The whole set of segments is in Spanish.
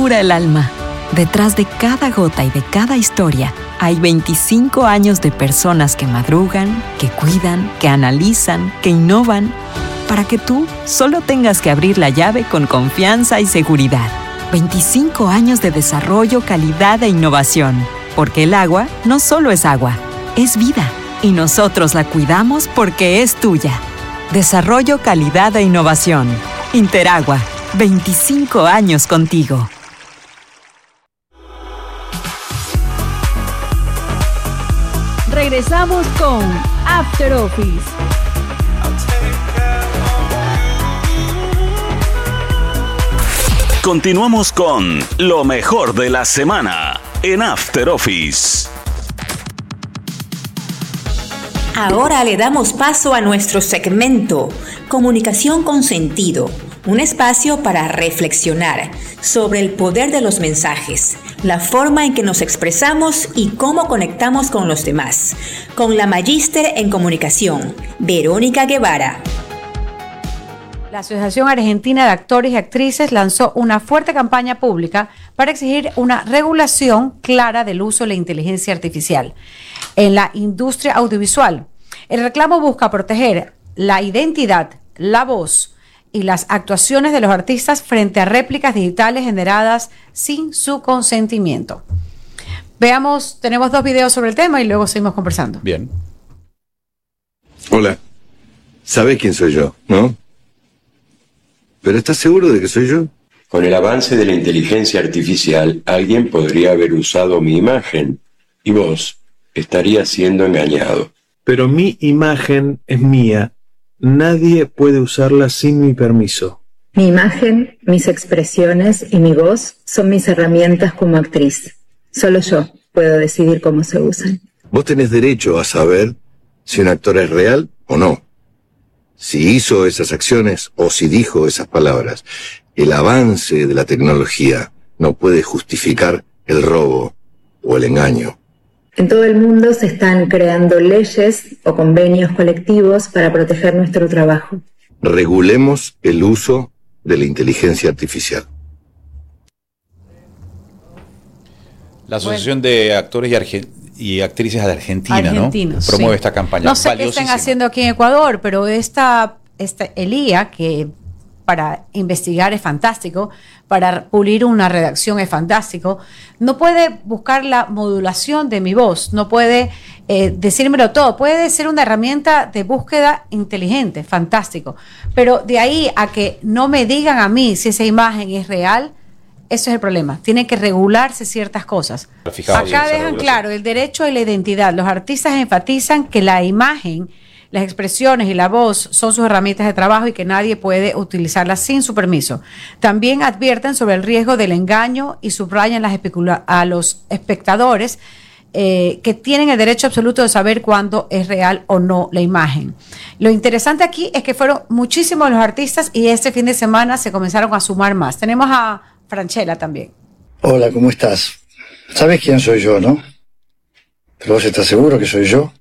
cura el alma. Detrás de cada gota y de cada historia hay 25 años de personas que madrugan, que cuidan, que analizan, que innovan, para que tú solo tengas que abrir la llave con confianza y seguridad. 25 años de desarrollo, calidad e innovación. Porque el agua no solo es agua, es vida. Y nosotros la cuidamos porque es tuya. Desarrollo, calidad e innovación. Interagua. 25 años contigo. Regresamos con After Office. Continuamos con lo mejor de la semana en After Office. Ahora le damos paso a nuestro segmento Comunicación con Sentido, un espacio para reflexionar sobre el poder de los mensajes, la forma en que nos expresamos y cómo conectamos con los demás, con la magíster en comunicación, Verónica Guevara. La Asociación Argentina de Actores y Actrices lanzó una fuerte campaña pública para exigir una regulación clara del uso de la inteligencia artificial en la industria audiovisual. El reclamo busca proteger la identidad, la voz y las actuaciones de los artistas frente a réplicas digitales generadas sin su consentimiento. Veamos, tenemos 2 videos sobre el tema y luego seguimos conversando. Bien. Hola. ¿Sabes quién soy yo, no? ¿Pero estás seguro de que soy yo? Con el avance de la inteligencia artificial, alguien podría haber usado mi imagen y vos estarías siendo engañado. Pero mi imagen es mía. Nadie puede usarla sin mi permiso. Mi imagen, mis expresiones y mi voz son mis herramientas como actriz. Solo yo puedo decidir cómo se usan. Vos tenés derecho a saber si un actor es real o no. Si hizo esas acciones o si dijo esas palabras. El avance de la tecnología no puede justificar el robo o el engaño. En todo el mundo se están creando leyes o convenios colectivos para proteger nuestro trabajo. Regulemos el uso de la inteligencia artificial. La Asociación de Actores y Actrices de Argentina, ¿no? Promueve esta campaña. No sé qué están haciendo aquí en Ecuador, pero el IA, que para investigar es fantástico, para pulir una redacción es fantástico, no puede buscar la modulación de mi voz, no puede decírmelo todo, puede ser una herramienta de búsqueda inteligente, fantástico, pero de ahí a que no me digan a mí si esa imagen es real, eso es el problema. Tienen que regularse ciertas cosas. Acá dejan claro el derecho y la identidad. Los artistas enfatizan que la imagen, las expresiones y la voz son sus herramientas de trabajo y que nadie puede utilizarlas sin su permiso. También advierten sobre el riesgo del engaño y subrayan a los espectadores que tienen el derecho absoluto de saber cuándo es real o no la imagen. Lo interesante aquí es que fueron muchísimos los artistas y este fin de semana se comenzaron a sumar más. Tenemos a Franchella también. Hola, ¿cómo estás? ¿Sabes quién soy yo, no? ¿Pero vos estás seguro que soy yo?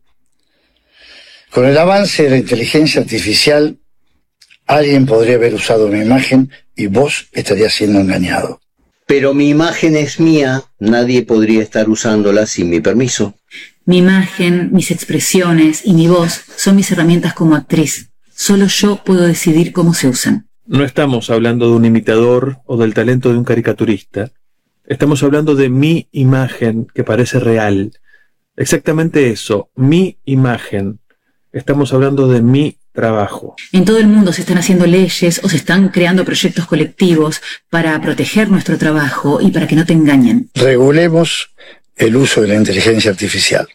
Con el avance de la inteligencia artificial, alguien podría haber usado mi imagen y vos estarías siendo engañado. Pero mi imagen es mía, nadie podría estar usándola sin mi permiso. Mi imagen, mis expresiones y mi voz son mis herramientas como actriz. Solo yo puedo decidir cómo se usan. No estamos hablando de un imitador o del talento de un caricaturista. Estamos hablando de mi imagen que parece real. Exactamente eso, mi imagen. Estamos hablando de mi trabajo. En todo el mundo se están haciendo leyes o se están creando proyectos colectivos para proteger nuestro trabajo y para que no te engañen. Regulemos el uso de la inteligencia artificial.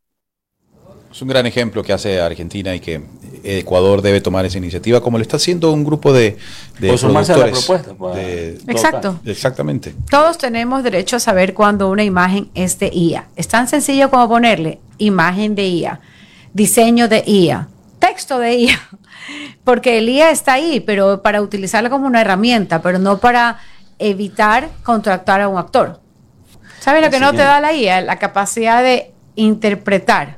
Es un gran ejemplo que hace Argentina y que Ecuador debe tomar esa iniciativa, como lo está haciendo un grupo de sumarse a la propuesta. Exacto. Exactamente. Todos tenemos derecho a saber cuándo una imagen es de IA. Es tan sencillo como ponerle imagen de IA, diseño de IA, texto de IA, porque el IA está ahí, pero para utilizarlo como una herramienta, pero no para evitar contratar a un actor. ¿Sabes lo que no te da la IA? La capacidad de interpretar,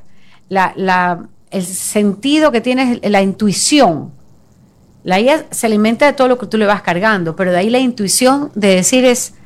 el sentido que tienes, la intuición. La IA se alimenta de todo lo que tú le vas cargando, pero de ahí la intuición de decir es,